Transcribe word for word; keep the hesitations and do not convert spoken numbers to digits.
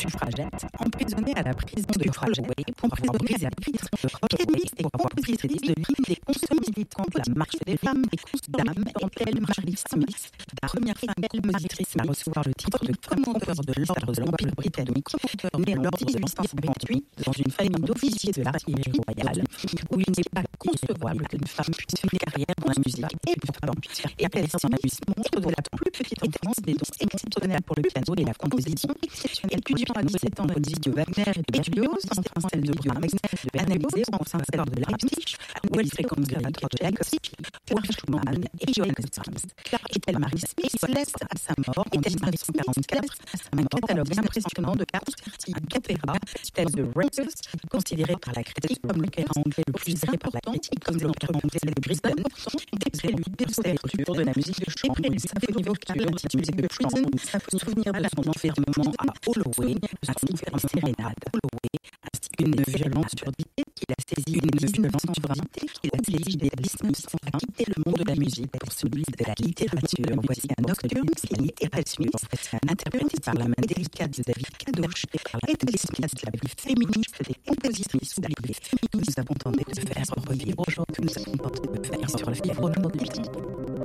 suffragette, emprisonnée à la prison de Holloway pour avoir brisé la vitre, pianiste et compositrice de l'hymne des consommateurs militants de la marche des femmes, dame est-elle Marley Smith, la première femme compositrice à recevoir le titre de commandeur de l'ordre de l'Empire britannique, née lors de mille huit cent cinquante-huit dans une famille d'officiers de l'artillerie royale, où il n'est pas concevable qu'une femme puisse faire une carrière dans la musique. Et pourtant, Ethel Smith montre de la plus petite enfance des dons exceptionnels pour le piano et la composition. Elle publie à dix-sept ans la musique de Wagner et de Berlioz, en celle de Brahms, de analyser en sein celle de Leipzig, où elle fréquente Gladys Tchaikovsky, Arthur Schumann et Johann Brahms. Ethel Marie Smith se laisse à sa mort en dix-neuf cent quarante-quatre un catalogue impressionnant de cartes à capella, telles de Records, considéré par la critique comme le cas anglais le plus aimé par la critique, comme l'autre anglais de Brisbane, des préludes d'ouverture de la musique de chambre, une symphonie vocale intitulée The Prison, souvenir de son enfermement à Holloway, ainsi qu'une sérénade. Holloway, ainsi qu'une violente surdité qu'il a saisi une violente surdité qu'il a saisi des business a quitté le monde de la musique pour celui de la littérature. Voici un nocturne, c'est la littérature, interprété par la main délicate de David Kadosh, Ethel Smith, la plus féministe des compositrices ou la plus féministe, nous avons tenté de faire revivre aujourd'hui.